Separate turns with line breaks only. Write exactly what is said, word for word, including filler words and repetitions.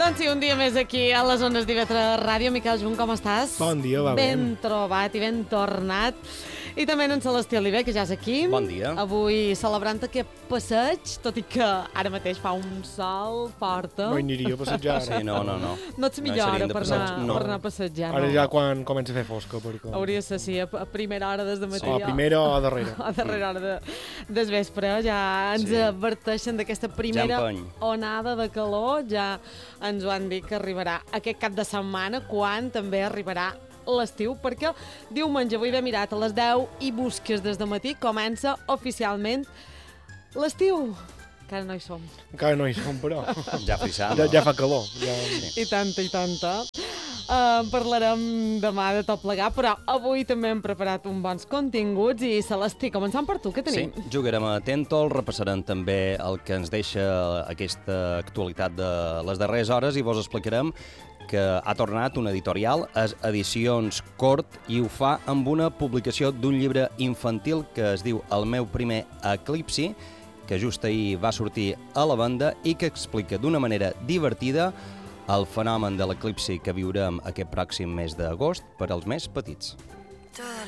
Doncs sí, un dia més aquí a les Ones d'I V tres Ràdio. Miquel Junt, com estàs?
Bon dia, va bé.
Ben trobat i ben tornat. I també en Celestí Oliver, que ja és aquí.
Bon dia.
Avui celebrant aquest passeig, tot i que ara mateix fa un sol porta.
No hi aniria a passejar.
Sí, no, no, no.
No ets millor
No hi
ara
seríem de
per,
passeig,
anar,
no.
per anar a passejar,
Ara
no?
ja quan comença a fer fosca. Perquè...
Hauria de ser, sí, a a primera hora des de matí.
O a primera o a darrere.
A darrera hora de, des vespre ja ens
Sí.
adverteixen d'aquesta primera
empeny.
onada de calor. Ja ens ho han dit que arribarà aquest cap de setmana, quan també arribarà l'estiu, perquè diumenge, avui he mirat a les deu i busques des de matí, comença oficialment l'estiu. Encara no hi som.
Encara no hi som, però.
Ja frissant.
Ja, ja fa calor. Ja...
I tanta, i tanta. Uh, parlarem demà de tot plegar, però avui també hem preparat uns bons continguts. I Celestí, començant per tu, què
Sí,
tenim?
jugarem a Tentol, repassarem també el que ens deixa aquesta actualitat de les darreres hores i vos explicarem que ha tornat un editorial, és Edicions Cort, i ho fa amb una publicació d'un llibre infantil que es diu El meu primer eclipsi, que just ahir va sortir a la venda i que explica d'una manera divertida el fenomen de l'eclipsi que viurem aquest pròxim mes d'agost per als més petits.
Todas